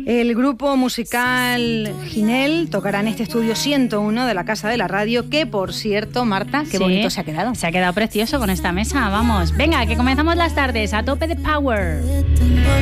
El grupo musical Ginel tocará en este estudio 101 de la Casa de la Radio, que por cierto, Marta, qué bonito se ha quedado. Se ha quedado precioso con esta mesa, vamos. Venga, que comenzamos las tardes a tope de power.